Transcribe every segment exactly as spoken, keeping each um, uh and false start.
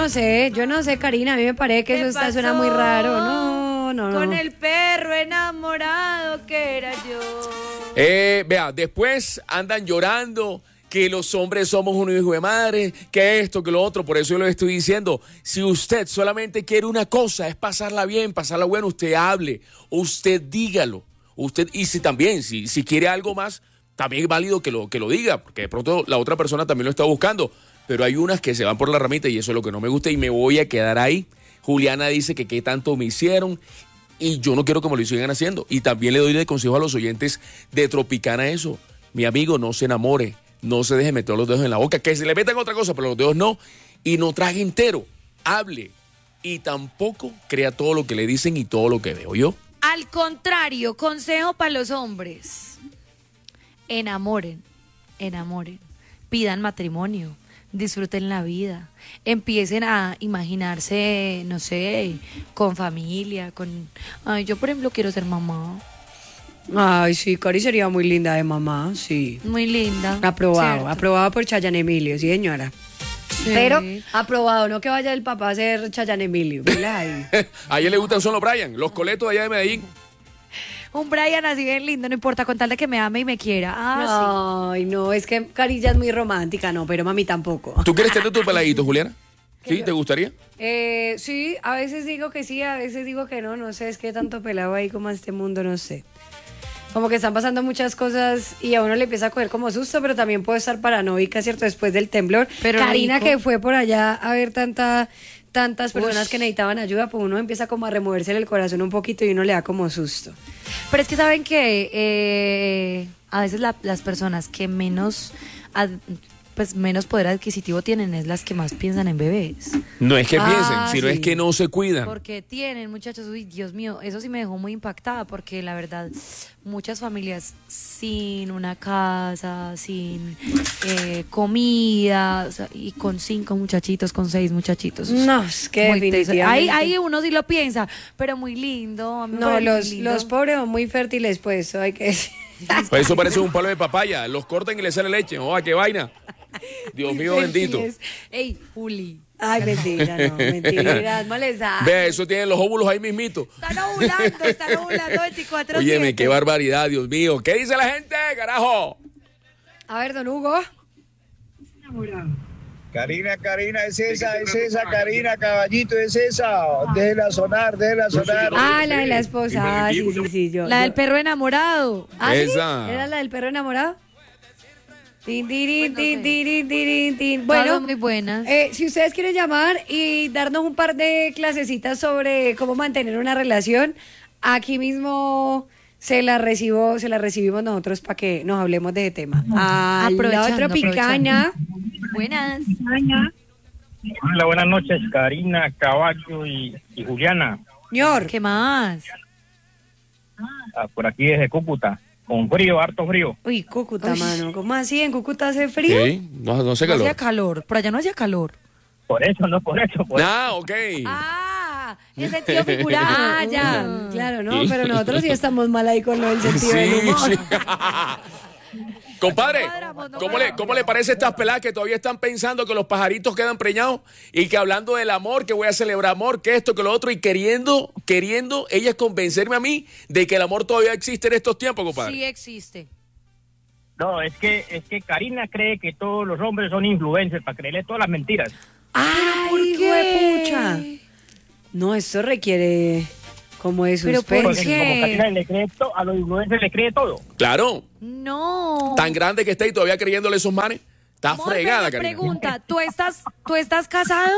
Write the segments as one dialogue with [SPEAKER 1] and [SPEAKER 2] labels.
[SPEAKER 1] no sé, yo no sé, Karina, a mí me parece que eso está, suena muy raro. No, no, no.
[SPEAKER 2] Con el perro enamorado que era yo.
[SPEAKER 3] Eh, vea, después andan llorando que los hombres somos un hijo de madre, que esto, que lo otro. Por eso yo les estoy diciendo, si usted solamente quiere una cosa, es pasarla bien, pasarla bueno, usted hable, usted dígalo. Usted, y si también, si, si quiere algo más, también es válido que lo, que lo diga, porque de pronto la otra persona también lo está buscando. Pero hay unas que se van por la ramita y eso es lo que no me gusta y me voy a quedar ahí. Juliana dice que qué tanto me hicieron y yo no quiero que me lo sigan haciendo. Y también le doy de consejo a los oyentes de Tropicana eso. Mi amigo, no se enamore. No se deje meter los dedos en la boca, que se le metan otra cosa, pero los dedos no. Y no trague entero, hable. Y tampoco crea todo lo que le dicen y todo lo que veo yo.
[SPEAKER 2] Al contrario, consejo para los hombres. Enamoren, enamoren. Pidan matrimonio, disfruten la vida. Empiecen a imaginarse, no sé, con familia, con... Ay, yo por ejemplo quiero ser mamá.
[SPEAKER 1] Ay, sí, Cari sería muy linda de mamá, sí.
[SPEAKER 2] Muy linda.
[SPEAKER 1] Aprobado,
[SPEAKER 2] ¿cierto?
[SPEAKER 1] aprobado por Chayanne Emilio, sí, señora.
[SPEAKER 2] Sí.
[SPEAKER 1] Pero aprobado, no que vaya el papá a ser Chayanne Emilio. Mira ahí.
[SPEAKER 3] A ella le gustan solo Brian, los coletos de allá de Medellín.
[SPEAKER 2] Un Brian así bien lindo, no importa, con tal de que me ame y me quiera. Ah,
[SPEAKER 1] Ay, no, es que Cari ya es muy romántica, no, pero mami tampoco.
[SPEAKER 3] ¿Tú quieres tener tu peladito, Juliana? ¿Sí? ¿Te gustaría?
[SPEAKER 1] Eh, sí, a veces digo que sí, a veces digo que no, no sé, es que tanto pelado ahí como a este mundo, no sé. Como que están pasando muchas cosas y a uno le empieza a coger como susto, pero también puede estar paranoica, ¿cierto? Después del temblor.
[SPEAKER 2] Pero
[SPEAKER 1] Karina,
[SPEAKER 2] rico.
[SPEAKER 1] que fue por allá a ver tanta, tantas personas
[SPEAKER 2] Ush.
[SPEAKER 1] que necesitaban ayuda, pues uno empieza como a removerse el corazón un poquito y uno le da como susto.
[SPEAKER 2] Pero es que saben que eh, a veces la- las personas que menos, ad- pues menos poder adquisitivo tienen es las que más piensan en bebés.
[SPEAKER 3] No es que
[SPEAKER 1] Ah,
[SPEAKER 3] piensen, sino
[SPEAKER 1] sí.
[SPEAKER 3] es que no se cuidan.
[SPEAKER 2] Porque tienen, muchachos, uy, Dios mío, eso sí me dejó muy impactada, porque la verdad, muchas familias sin una casa, sin eh, comida, o sea, y con cinco muchachitos, con seis muchachitos.
[SPEAKER 1] No, es que
[SPEAKER 2] Muy teso.
[SPEAKER 1] definitivamente.
[SPEAKER 2] Ahí, ahí uno sí lo piensa, pero muy lindo. a mí me
[SPEAKER 1] No,
[SPEAKER 2] parece muy
[SPEAKER 1] los,
[SPEAKER 2] lindo.
[SPEAKER 1] los pobres son muy fértiles, pues, eso hay que decir.
[SPEAKER 3] Pues eso parece un palo de papaya. Los cortan y le sale leche. ¡Oh, qué vaina! Dios mío bendito.
[SPEAKER 2] Fértiles. Ey, Juli.
[SPEAKER 1] Ay, mentira, no, mentiras, molestar.
[SPEAKER 3] Vea, eso tienen los óvulos ahí mismito.
[SPEAKER 2] Están ovulando, están ovulando veinticuatro siete.
[SPEAKER 3] Óyeme, qué barbaridad, Dios mío. ¿Qué dice la gente, carajo?
[SPEAKER 1] A ver, don Hugo.
[SPEAKER 4] Karina, Karina, es esa, es esa, Karina, caballito, es esa. Déjela sonar, déjela sonar.
[SPEAKER 1] Ah, la de la esposa. Ah, sí, sí, sí. Yo,
[SPEAKER 2] La
[SPEAKER 1] yo-
[SPEAKER 2] del perro enamorado.
[SPEAKER 1] ¿Ah, sí?
[SPEAKER 3] Esa.
[SPEAKER 1] ¿Era la del perro enamorado? Tin, tirin,
[SPEAKER 2] Pues no
[SPEAKER 1] tin,
[SPEAKER 2] sé.
[SPEAKER 1] tirin, tirin, tin.
[SPEAKER 2] Todas
[SPEAKER 1] Bueno,
[SPEAKER 2] son muy buenas.
[SPEAKER 1] eh, si ustedes quieren llamar y darnos un par de clasecitas sobre cómo mantener una relación, aquí mismo se la recibo, se la recibimos nosotros para que nos hablemos de ese tema. A la
[SPEAKER 2] Aprovechando,
[SPEAKER 1] otra picaña.
[SPEAKER 2] Buenas.
[SPEAKER 5] Hola, buenas noches, Karina, Caballo y, y Juliana,
[SPEAKER 1] Señor,
[SPEAKER 2] ¿Qué más?
[SPEAKER 5] ah, por aquí desde Cúcuta, con frío, harto frío.
[SPEAKER 1] uy, Cúcuta, mano. ¿Cómo así? ¿En Cúcuta hace frío?
[SPEAKER 3] Sí, no, no sé
[SPEAKER 2] No hacía
[SPEAKER 3] calor.
[SPEAKER 2] calor. Por allá no hacía calor.
[SPEAKER 5] Por eso, no por eso, por
[SPEAKER 3] Ah, ok.
[SPEAKER 2] Ah, en sentido figurado.
[SPEAKER 1] Ah, ya, claro, no, pero nosotros sí estamos mal ahí con lo del sentido del
[SPEAKER 3] Sí,
[SPEAKER 1] humor.
[SPEAKER 3] sí. Compadre,
[SPEAKER 2] No cuadramos, no
[SPEAKER 3] ¿cómo le,
[SPEAKER 2] cuadramos.
[SPEAKER 3] ¿cómo le parece a estas peladas que todavía están pensando que los pajaritos quedan preñados y que hablando del amor, que voy a celebrar amor, que esto, que lo otro, y queriendo, queriendo ellas convencerme a mí de que el amor todavía existe en estos tiempos, compadre?
[SPEAKER 2] Sí existe.
[SPEAKER 5] No, es que, es que Karina cree que todos los hombres son influencers para creerle todas las mentiras.
[SPEAKER 1] ¡Ay,
[SPEAKER 2] ¿por
[SPEAKER 1] hijo
[SPEAKER 2] qué?
[SPEAKER 1] de pucha! No, eso requiere como de
[SPEAKER 2] Pero
[SPEAKER 1] suspenso.
[SPEAKER 2] ¿por
[SPEAKER 5] Porque
[SPEAKER 2] qué?
[SPEAKER 5] como Karina le cree to- a los influencers le cree todo.
[SPEAKER 3] Claro,
[SPEAKER 2] No.
[SPEAKER 3] tan grande que está y todavía creyéndole esos manes. Está
[SPEAKER 2] Amor, pero
[SPEAKER 3] fregada,
[SPEAKER 2] una
[SPEAKER 3] Karina.
[SPEAKER 2] pregunta, ¿tú estás, ¿tú estás casado?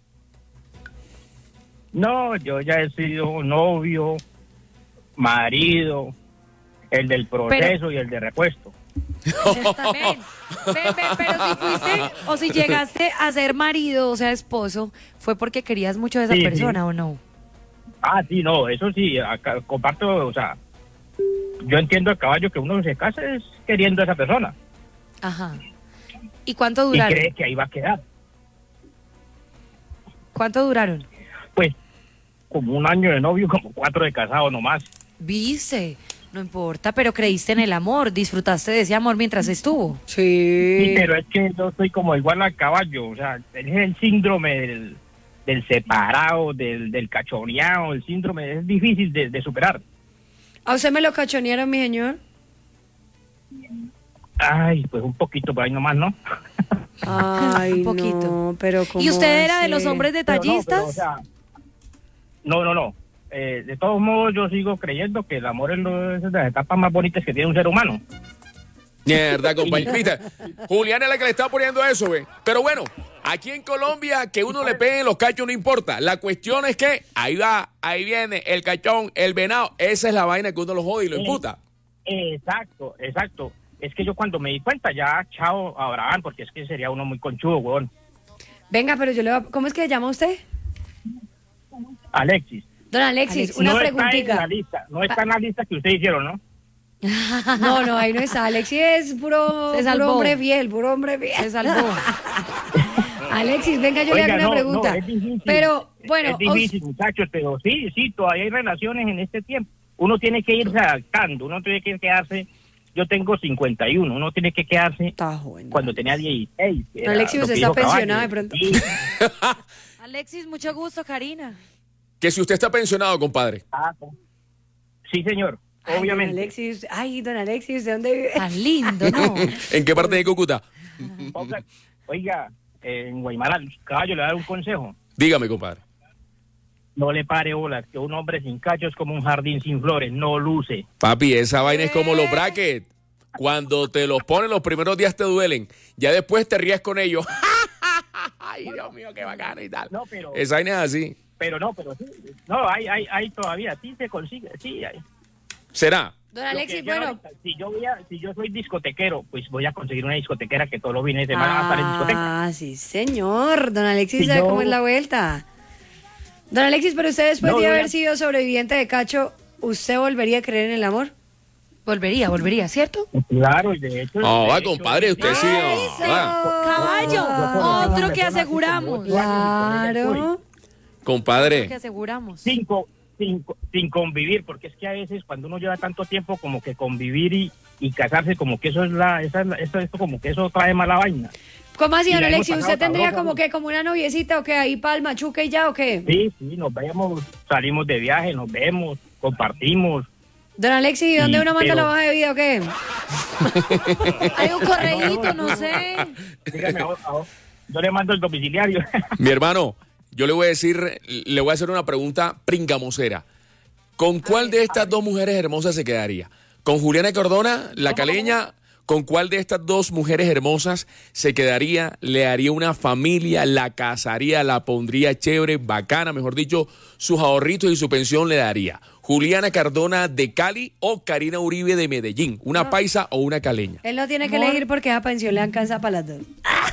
[SPEAKER 5] No, yo ya he sido novio, marido, el del proceso y el de repuesto.
[SPEAKER 2] Ven, ven, ven, pero si fuiste o si llegaste a ser marido, o sea, esposo, ¿fue porque querías mucho a esa
[SPEAKER 5] Sí,
[SPEAKER 2] persona
[SPEAKER 5] sí.
[SPEAKER 2] o no?
[SPEAKER 5] Ah, sí, no, eso sí, acá, comparto, o sea, yo entiendo el caballo que uno se casa es queriendo a esa persona
[SPEAKER 2] Ajá. ¿Y cuánto
[SPEAKER 5] y
[SPEAKER 2] duraron?
[SPEAKER 5] cree que ahí va a quedar.
[SPEAKER 2] ¿Cuánto duraron?
[SPEAKER 5] Pues como un año de novio, como cuatro de casado nomás.
[SPEAKER 2] Viste, no importa, pero creíste en el amor, disfrutaste de ese amor mientras estuvo.
[SPEAKER 5] Sí,
[SPEAKER 1] Sí.
[SPEAKER 5] pero es que yo soy como igual al caballo, o sea, es el síndrome del, del separado, del, del cachoneado, el síndrome, es difícil de, de superar.
[SPEAKER 1] ¿A usted me lo cachonearon, mi señor?
[SPEAKER 5] Ay, pues un poquito, por ahí nomás, ¿no?
[SPEAKER 1] Ay,
[SPEAKER 2] Un poquito.
[SPEAKER 1] no, pero ¿cómo
[SPEAKER 2] ¿Y usted era de
[SPEAKER 1] así?
[SPEAKER 2] los hombres
[SPEAKER 5] Pero no,
[SPEAKER 2] detallistas?
[SPEAKER 5] pero, o sea, no, no, no. Eh, de todos modos, yo sigo creyendo que el amor es, lo, es de las etapas más bonitas que tiene un ser humano.
[SPEAKER 3] Mierda, compañero. Viste, Juliana es la que le está poniendo eso, güey. Pero bueno, aquí en Colombia, que uno le pegue los cachos no importa. La cuestión es que ahí va, ahí viene el cachón, el venado. Esa es la vaina que uno lo jode y lo imputa.
[SPEAKER 5] Exacto, exacto. Es que yo cuando me di cuenta, ya, chao, Abraham, porque es que sería uno muy conchudo, weón.
[SPEAKER 1] Venga, pero yo le voy a... ¿Cómo es que se llama usted?
[SPEAKER 5] Alexis.
[SPEAKER 1] Don Alexis,
[SPEAKER 2] Alexis,
[SPEAKER 1] una
[SPEAKER 5] no está en
[SPEAKER 1] preguntita.
[SPEAKER 5] la lista, no está en la lista que ustedes hicieron, ¿no?
[SPEAKER 1] No, no, ahí no está. Alexis es puro,
[SPEAKER 2] Se salvó.
[SPEAKER 1] puro hombre fiel, puro hombre fiel.
[SPEAKER 2] Se salvó.
[SPEAKER 1] Alexis, venga, yo le
[SPEAKER 5] Oiga,
[SPEAKER 1] hago una
[SPEAKER 5] no,
[SPEAKER 1] pregunta.
[SPEAKER 5] no, es difícil.
[SPEAKER 1] Pero, bueno,
[SPEAKER 5] Es difícil, muchachos, pero sí, sí, todavía hay relaciones en este tiempo. Uno tiene que irse adaptando, uno tiene que quedarse... Yo tengo cincuenta y uno, uno tiene que quedarse
[SPEAKER 1] está joven.
[SPEAKER 5] cuando tenía dieciséis. que era
[SPEAKER 1] Alexis,
[SPEAKER 5] lo
[SPEAKER 1] usted
[SPEAKER 5] que
[SPEAKER 1] está
[SPEAKER 5] dijo Caballo.
[SPEAKER 1] pensionado de pronto.
[SPEAKER 5] Sí,
[SPEAKER 2] Alexis, mucho gusto, Karina.
[SPEAKER 3] Que si usted está pensionado, compadre.
[SPEAKER 5] ah, sí, señor,
[SPEAKER 1] Ay,
[SPEAKER 5] obviamente.
[SPEAKER 1] Don Alexis, ay, don Alexis, ¿de dónde vive?
[SPEAKER 2] Tan lindo, ¿no?
[SPEAKER 3] ¿En qué parte de Cúcuta?
[SPEAKER 5] Oiga, oiga, en Guaymala, Caballo, le voy a dar un consejo.
[SPEAKER 3] Dígame, compadre.
[SPEAKER 5] No le pare bolas, que un hombre sin cacho es como un jardín sin flores, no luce.
[SPEAKER 3] Papi, esa vaina es como los brackets. Cuando te los ponen los primeros días te duelen. Ya después te ríes con ellos. Ay, Dios mío, qué bacano y tal.
[SPEAKER 5] No, pero-
[SPEAKER 3] Esa vaina es así.
[SPEAKER 5] Pero no, pero sí, no, hay, hay, hay todavía, sí se consigue, sí hay.
[SPEAKER 3] ¿Será?
[SPEAKER 1] Don
[SPEAKER 5] Lo
[SPEAKER 1] Alexis,
[SPEAKER 5] que yo
[SPEAKER 1] bueno,
[SPEAKER 5] ahorita, si yo voy a, si yo soy discotequero, pues voy a conseguir una discotequera que todos los fines de semana va a estar en discoteca.
[SPEAKER 1] ah, sí, señor. Don Alexis
[SPEAKER 5] Si
[SPEAKER 1] sabe
[SPEAKER 5] yo-
[SPEAKER 1] cómo es la vuelta. Don Alexis, pero usted después
[SPEAKER 5] No,
[SPEAKER 1] de
[SPEAKER 5] voy a-
[SPEAKER 1] haber sido sobreviviente de cacho, ¿usted volvería a creer en el amor?
[SPEAKER 2] Volvería, volvería, ¿cierto?
[SPEAKER 5] Claro, y de hecho.
[SPEAKER 3] No,
[SPEAKER 5] de
[SPEAKER 3] va,
[SPEAKER 5] hecho,
[SPEAKER 3] compadre, usted sí.
[SPEAKER 1] Eso.
[SPEAKER 3] no, va.
[SPEAKER 2] Caballo,
[SPEAKER 5] Ah.
[SPEAKER 2] otro que aseguramos.
[SPEAKER 1] Claro.
[SPEAKER 3] Compadre.
[SPEAKER 2] Que aseguramos.
[SPEAKER 5] Sin, co- sin, co- sin convivir, porque es que a veces cuando uno lleva tanto tiempo como que convivir y, y casarse, como que eso es la, esa es la- eso, esto como que eso trae mala vaina.
[SPEAKER 1] ¿Cómo así,
[SPEAKER 5] Y
[SPEAKER 1] don
[SPEAKER 5] la hemos
[SPEAKER 1] Alexis? ¿Usted
[SPEAKER 5] pasado
[SPEAKER 1] tendría
[SPEAKER 5] sabroso,
[SPEAKER 1] como
[SPEAKER 5] ¿no?
[SPEAKER 1] que como una noviecita o qué? Ahí para Machuca y ya o qué?
[SPEAKER 5] Sí, sí, nos vemos, salimos de viaje, nos vemos, compartimos.
[SPEAKER 1] Don Alexis, ¿y dónde
[SPEAKER 5] Sí,
[SPEAKER 1] uno manda
[SPEAKER 5] pero-
[SPEAKER 1] la hoja de vida o qué?
[SPEAKER 2] Hay un correíto, no sé.
[SPEAKER 5] Dígame, ahora- ahora, yo le mando el domiciliario.
[SPEAKER 3] Mi hermano, yo le voy a decir, le voy a hacer una pregunta pringamosera. ¿Con cuál de estas dos mujeres hermosas se quedaría? ¿Con Juliana Cardona, la caleña? ¿Con cuál de estas dos mujeres hermosas se quedaría? ¿Le haría una familia? ¿La casaría? ¿La pondría chévere, bacana? Mejor dicho, sus ahorritos y su pensión le daría. ¿Juliana Cardona de Cali o Karina Uribe de Medellín? ¿Una paisa o una caleña?
[SPEAKER 1] Él no tiene que elegir porque a pensión le alcanza para las dos.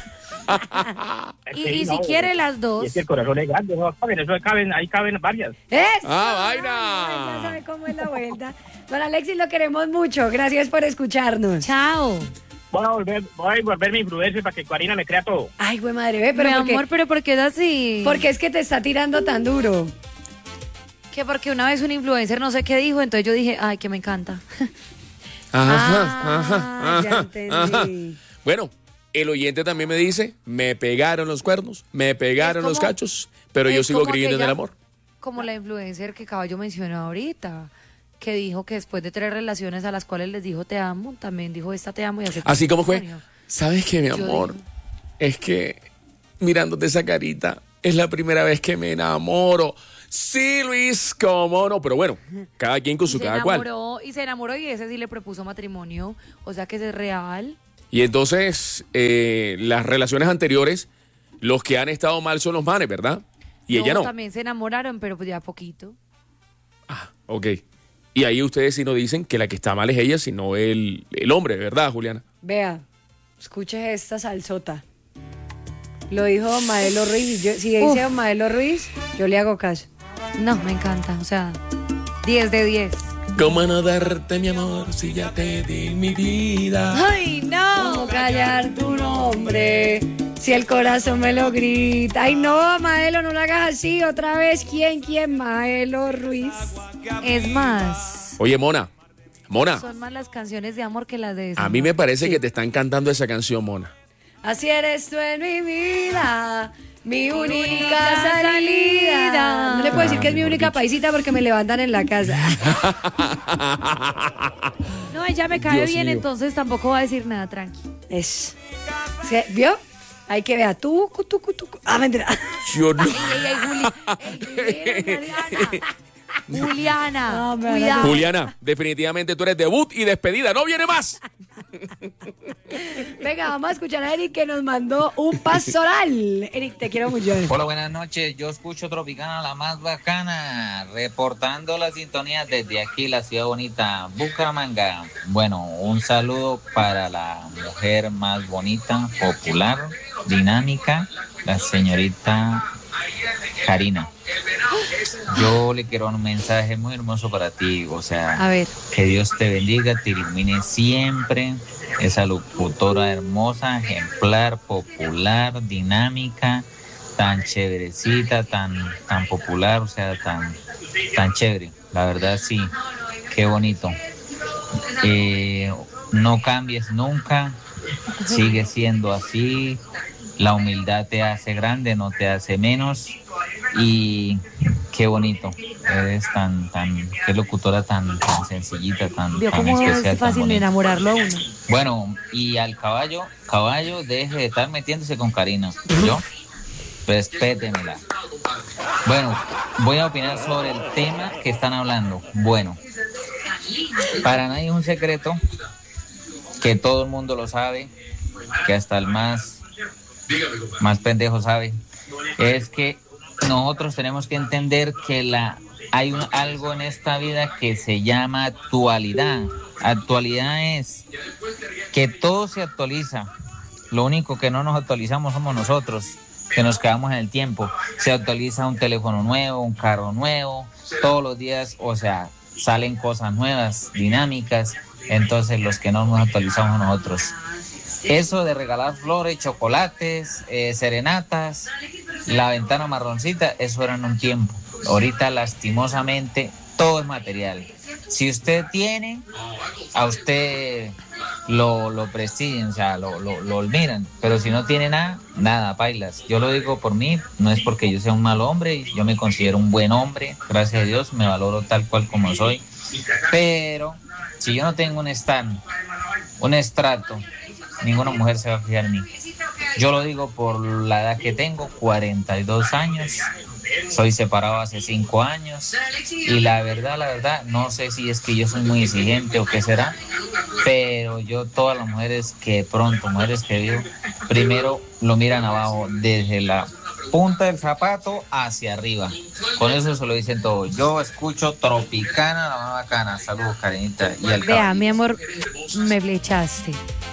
[SPEAKER 2] Y,
[SPEAKER 5] Sí,
[SPEAKER 2] y si
[SPEAKER 5] no,
[SPEAKER 2] quiere las
[SPEAKER 5] Y
[SPEAKER 2] dos.
[SPEAKER 5] es que el corazón es grande, no caben, eso caben, ahí caben varias.
[SPEAKER 1] ¡Eso!
[SPEAKER 3] ¡Ah,
[SPEAKER 1] Ay,
[SPEAKER 3] vaina!
[SPEAKER 1] ya sabe cómo es la vuelta. Don Alexis, lo queremos mucho. Gracias por escucharnos.
[SPEAKER 2] Chao.
[SPEAKER 5] Voy a volver, voy a volver mi influencer para que Karina me crea todo.
[SPEAKER 1] Ay, güey madre, ve, pero
[SPEAKER 2] Mi
[SPEAKER 1] ¿por qué?
[SPEAKER 2] amor, pero ¿por qué es así?
[SPEAKER 1] Porque es que te está tirando tan duro.
[SPEAKER 2] Que porque una vez un influencer no sé qué dijo, entonces yo dije, ay, que me encanta.
[SPEAKER 3] Ajá, ajá,
[SPEAKER 1] Ah, ya
[SPEAKER 3] ajá,
[SPEAKER 1] entendí.
[SPEAKER 3] ajá. Bueno, el oyente también me dice, me pegaron los cuernos, me pegaron
[SPEAKER 2] Es
[SPEAKER 3] los
[SPEAKER 2] como-
[SPEAKER 3] cachos, pero yo
[SPEAKER 2] es
[SPEAKER 3] sigo
[SPEAKER 2] como
[SPEAKER 3] creyendo en el
[SPEAKER 2] aquella-
[SPEAKER 3] amor.
[SPEAKER 2] Como la influencer que Caballo mencionó ahorita, que dijo que después de tres relaciones a las cuales les dijo te amo, también dijo esta te amo y aceptó
[SPEAKER 3] Así como fue.
[SPEAKER 2] matrimonio.
[SPEAKER 3] ¿Sabes qué, mi
[SPEAKER 2] Yo
[SPEAKER 3] amor?
[SPEAKER 2] digo-
[SPEAKER 3] Es que mirándote esa carita, es la primera vez que me enamoro. Sí, Luis, cómo no, pero bueno, cada quien con
[SPEAKER 2] Y
[SPEAKER 3] su
[SPEAKER 2] se
[SPEAKER 3] cada cual.
[SPEAKER 2] enamoró, y se enamoró y ese sí le propuso matrimonio, o sea que ese es real.
[SPEAKER 3] Y entonces, eh, las relaciones anteriores, los que han estado mal son los manes, ¿verdad? Y ella no.
[SPEAKER 2] También se enamoraron, pero pues ya poquito.
[SPEAKER 3] Ah, ok. Y ahí ustedes sí nos dicen que la que está mal es ella, sino el, el hombre, ¿verdad, Juliana?
[SPEAKER 1] Vea, escuche esta salsota. Lo dijo don Maelo Ruiz. Yo, si dice
[SPEAKER 2] Uf.
[SPEAKER 1] don Maelo Ruiz, yo le hago caso.
[SPEAKER 2] No, me encanta, o sea, diez de diez.
[SPEAKER 3] ¿Cómo no darte mi amor si ya te di mi vida?
[SPEAKER 2] ¡Ay, no!
[SPEAKER 1] ¿Cómo callar tu nombre? Si el corazón me lo grita. Ay, no, Maelo, no lo hagas así. Otra vez, ¿quién, quién? Maelo Ruiz.
[SPEAKER 2] Es más,
[SPEAKER 3] Oye, Mona, Mona,
[SPEAKER 2] son más las canciones de amor que las de
[SPEAKER 3] a mí me parece
[SPEAKER 1] Sí.
[SPEAKER 3] que te están cantando esa canción, Mona.
[SPEAKER 1] Así eres tú en mi vida. Mi única
[SPEAKER 2] única
[SPEAKER 1] salida.
[SPEAKER 2] salida.
[SPEAKER 1] No le puedo decir que es mi
[SPEAKER 3] Ah,
[SPEAKER 1] única
[SPEAKER 3] mejor dicho.
[SPEAKER 1] paisita porque me levantan en la casa.
[SPEAKER 2] No, ella me cae
[SPEAKER 3] Dios
[SPEAKER 2] bien,
[SPEAKER 3] mío.
[SPEAKER 2] entonces tampoco va a decir nada, tranqui.
[SPEAKER 1] Es. ¿Sí? ¿Vio? Hay que ver. Tú, tú, tú, tú. Ah, mentira.
[SPEAKER 3] Yo no.
[SPEAKER 2] Ey, ey, ey, Juli. Ey, ey, Juliana. Juliana,
[SPEAKER 1] No, me van a-
[SPEAKER 2] cuidado.
[SPEAKER 3] Juliana, definitivamente tú eres debut y despedida. No viene más.
[SPEAKER 1] Venga, vamos a escuchar a Eric que nos mandó un pastoral. Eric, te quiero mucho.
[SPEAKER 6] Hola, buenas noches. Yo escucho Tropicana, la más bacana, reportando la sintonía desde aquí, la ciudad bonita, Bucaramanga. Bueno, un saludo para la mujer más bonita, popular, dinámica, la señorita Karina. Yo le quiero un mensaje muy hermoso para ti, o sea,
[SPEAKER 2] A ver.
[SPEAKER 6] que Dios te bendiga, te ilumine siempre. Esa locutora hermosa, ejemplar, popular, dinámica, tan chéverecita, tan, tan popular, o sea, tan, tan chévere. La verdad, sí, qué bonito. Eh, no cambies nunca, sigue siendo así. La humildad te hace grande, no te hace menos. Y qué bonito, eres tan, tan, qué locutora tan, tan sencillita, tan,
[SPEAKER 2] Vio
[SPEAKER 6] tan
[SPEAKER 2] cómo
[SPEAKER 6] especial,
[SPEAKER 2] es
[SPEAKER 6] tan
[SPEAKER 2] fácil
[SPEAKER 6] bonita.
[SPEAKER 2] enamorarlo a uno.
[SPEAKER 6] Bueno, y al caballo, caballo, deje de estar metiéndose con Karina, ¿yo? Respétemela. Bueno, voy a opinar sobre el tema que están hablando. Bueno, para nadie es un secreto, que todo el mundo lo sabe, que hasta el más, más pendejo sabe, es que nosotros tenemos que entender que la hay un, algo en esta vida que se llama actualidad. Actualidad es que todo se actualiza. Lo único que no nos actualizamos somos nosotros, que nos quedamos en el tiempo. Se actualiza un teléfono nuevo, un carro nuevo, todos los días, o sea, salen cosas nuevas, dinámicas. Entonces los que no nos actualizamos nosotros. Eso de regalar flores, chocolates, eh, serenatas, la ventana marroncita, eso era en un tiempo. Ahorita lastimosamente todo es material. Si usted tiene, a usted lo, lo prestigian, o sea, lo, lo, lo olvidan. Pero si no tiene nada, nada, pailas. Yo lo digo por mí, no es porque yo sea un mal hombre, yo me considero un buen hombre, gracias a Dios, me valoro tal cual como soy. Pero si yo no tengo un stand, un estrato, ninguna mujer se va a fijar en mí. Yo lo digo por la edad que tengo, cuarenta y dos años. Soy separado hace cinco años. Y la verdad, la verdad, no sé si es que yo soy muy exigente o qué será. Pero yo, todas las mujeres que pronto, mujeres que veo, primero lo miran abajo, desde la punta del zapato hacia arriba. Con eso se lo dicen todo. Yo escucho Tropicana, la más bacana. Saludos, Karenita. Y al
[SPEAKER 2] Vea,
[SPEAKER 6] caballito.
[SPEAKER 2] mi amor, me flechaste.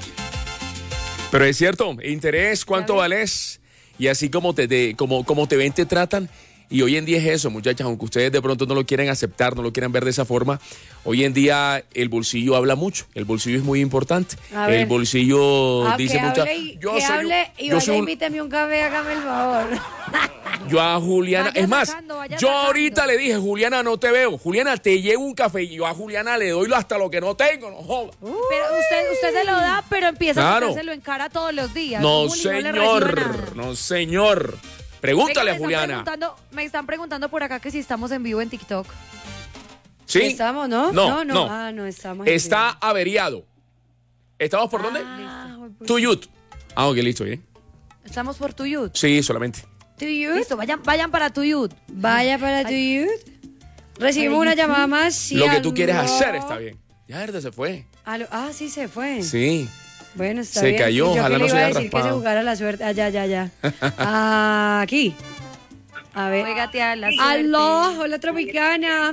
[SPEAKER 3] Pero es cierto, interés, cuánto vales y así como te, te- como, como te ven, te tratan. Y hoy en día es eso, muchachas, aunque ustedes de pronto no lo quieren aceptar, no lo quieran ver de esa forma, hoy en día el bolsillo habla mucho, el bolsillo es muy importante.
[SPEAKER 1] A ver.
[SPEAKER 3] El bolsillo
[SPEAKER 1] Ah,
[SPEAKER 3] dice
[SPEAKER 1] que
[SPEAKER 3] mucha...
[SPEAKER 1] hable y,
[SPEAKER 3] Yo
[SPEAKER 1] que
[SPEAKER 3] soy un-
[SPEAKER 1] hable y
[SPEAKER 3] yo
[SPEAKER 1] vaya,
[SPEAKER 3] soy un-
[SPEAKER 1] invíteme un café, hágame el favor.
[SPEAKER 3] Yo a Juliana,
[SPEAKER 2] Vaya
[SPEAKER 3] es más,
[SPEAKER 2] sacando, vaya
[SPEAKER 3] yo
[SPEAKER 2] sacando.
[SPEAKER 3] ahorita le dije, Juliana, no te veo. Juliana, te llevo un café y yo a Juliana le doy hasta lo que no tengo, no joda.
[SPEAKER 2] Pero usted, usted se lo da, pero empieza
[SPEAKER 3] Claro.
[SPEAKER 2] a metérselo en cara todos los días.
[SPEAKER 3] No,
[SPEAKER 2] Juli, no le recibe nada.
[SPEAKER 3] señor, no, señor. Pregúntale
[SPEAKER 2] Venga,
[SPEAKER 3] a
[SPEAKER 2] me están
[SPEAKER 3] Juliana.
[SPEAKER 2] preguntando- Me están preguntando por acá que si estamos en vivo en TikTok.
[SPEAKER 3] ¿Sí?
[SPEAKER 1] ¿Estamos, no?
[SPEAKER 3] No,
[SPEAKER 1] no.
[SPEAKER 3] no.
[SPEAKER 1] Ah, no estamos. en
[SPEAKER 3] Está
[SPEAKER 1] vivo.
[SPEAKER 3] averiado. ¿Estamos por dónde?
[SPEAKER 1] Ah, voy por-
[SPEAKER 3] Tuyut. Ah, ok, listo, bien.
[SPEAKER 2] Estamos por Tuyut.
[SPEAKER 3] Sí, solamente.
[SPEAKER 1] To you.
[SPEAKER 2] Listo, vayan, vayan para Tuyut.
[SPEAKER 1] Vaya para to you. Recibimos una llamada más. Sí,
[SPEAKER 3] Lo que tú quieres
[SPEAKER 1] aló.
[SPEAKER 3] hacer está bien. Ya, verdad, se fue.
[SPEAKER 1] Aló. Ah, sí se fue.
[SPEAKER 3] Sí.
[SPEAKER 1] Bueno, está
[SPEAKER 3] Se
[SPEAKER 1] bien.
[SPEAKER 3] cayó,
[SPEAKER 1] Sí, yo
[SPEAKER 3] ojalá
[SPEAKER 1] que le
[SPEAKER 3] no se
[SPEAKER 1] iba a
[SPEAKER 3] haya
[SPEAKER 1] decir que se
[SPEAKER 3] raspado.
[SPEAKER 1] jugara la suerte. Ah, ya, ya, ya. Ah, aquí. A ver.
[SPEAKER 2] Juégate a la suerte.
[SPEAKER 1] Aló, hola Tropicana.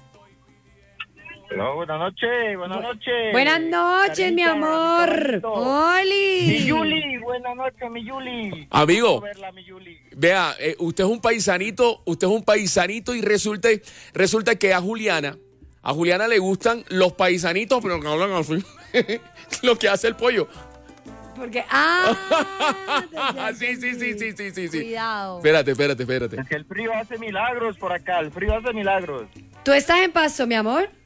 [SPEAKER 5] Hola, buenas noches, buenas noches.
[SPEAKER 1] Buenas noches, mi
[SPEAKER 5] Carita,
[SPEAKER 1] amor.
[SPEAKER 5] caballito. Mi
[SPEAKER 2] ¡Oli!
[SPEAKER 5] Yuli, buenas noches, mi Yuli.
[SPEAKER 3] Amigo,
[SPEAKER 5] Quiero verla, mi Yuli.
[SPEAKER 3] vea, eh, usted es un paisanito, usted es un paisanito y resulta, resulta que a Juliana, a Juliana le gustan los paisanitos, pero que hablan así. Lo que hace el pollo.
[SPEAKER 1] Porque. Ah. ya, ya
[SPEAKER 3] sí, sí, sí, sí, sí, sí, sí.
[SPEAKER 2] Cuidado.
[SPEAKER 3] Espérate, espérate, espérate.
[SPEAKER 5] Es que el frío hace milagros por acá, el frío hace milagros.
[SPEAKER 1] ¿Tú estás en Pasto, mi amor?